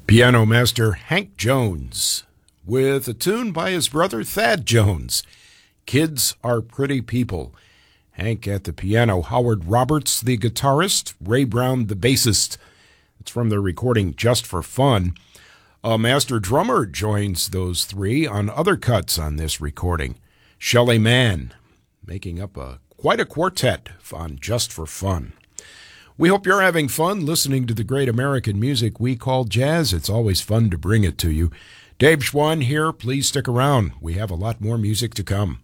Piano master Hank Jones with a tune by his brother Thad Jones. Kids Are Pretty People. Hank at the piano, Howard Roberts the guitarist, Ray Brown the bassist. It's from the recording Just for Fun. A master drummer joins those three on other cuts on this recording. Shelly Manne, making up quite a quartet on Just for Fun. We hope you're having fun listening to the great American music we call jazz. It's always fun to bring it to you. Dave Schwann here. Please stick around. We have a lot more music to come.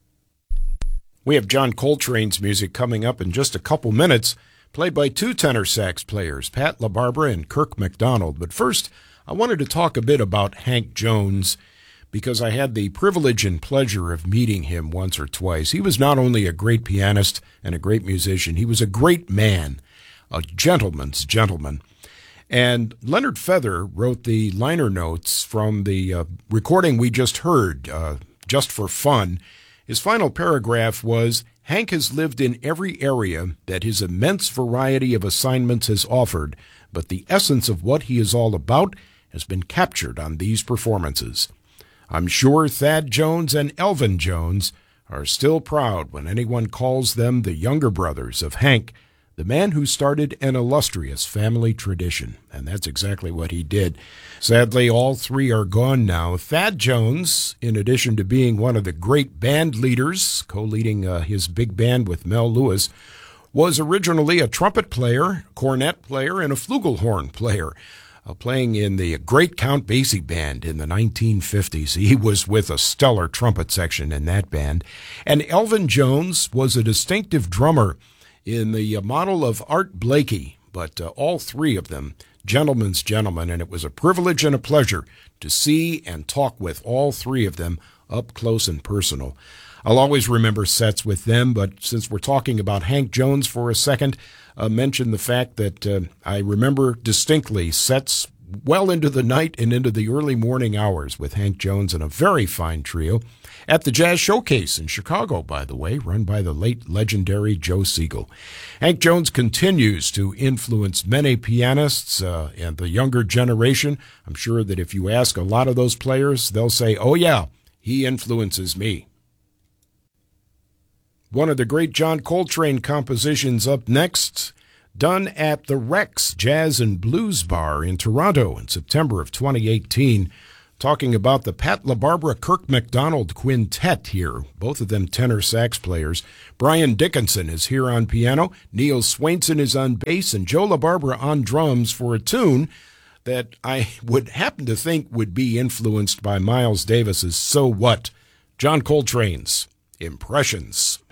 We have John Coltrane's music coming up in just a couple minutes, played by two tenor sax players, Pat LaBarbera and Kirk McDonald. But first, I wanted to talk a bit about Hank Jones, because I had the privilege and pleasure of meeting him once or twice. He was not only a great pianist and a great musician, he was a great man, a gentleman's gentleman. And Leonard Feather wrote the liner notes from the recording we just heard, Just for Fun. His final paragraph was, Hank has lived in every area that his immense variety of assignments has offered, but the essence of what he is all about has been captured on these performances. I'm sure Thad Jones and Elvin Jones are still proud when anyone calls them the younger brothers of Hank, the man who started an illustrious family tradition. And that's exactly what he did. Sadly, all three are gone now. Thad Jones, in addition to being one of the great band leaders, co-leading his big band with Mel Lewis, was originally a trumpet player, cornet player, and a flugelhorn player, playing in the great Count Basie band in the 1950s. He was with a stellar trumpet section in that band. And Elvin Jones was a distinctive drummer in the model of Art Blakey, but all three of them, gentlemen's gentlemen, and it was a privilege and a pleasure to see and talk with all three of them up close and personal. I'll always remember sets with them, but since we're talking about Hank Jones for a second, mention the fact that I remember distinctly sets well into the night and into the early morning hours with Hank Jones and a very fine trio at the Jazz Showcase in Chicago, by the way, run by the late legendary Joe Siegel. Hank Jones continues to influence many pianists and the younger generation. I'm sure that if you ask a lot of those players, they'll say, oh yeah, he influences me. One of the great John Coltrane compositions up next, done at the Rex Jazz and Blues Bar in Toronto in September of 2018, talking about the Pat LaBarbera Kirk McDonald quintet here, both of them tenor sax players. Brian Dickinson is here on piano, Neil Swainson is on bass, and Joe LaBarbera on drums for a tune that I would happen to think would be influenced by Miles Davis's So What? John Coltrane's Impressions.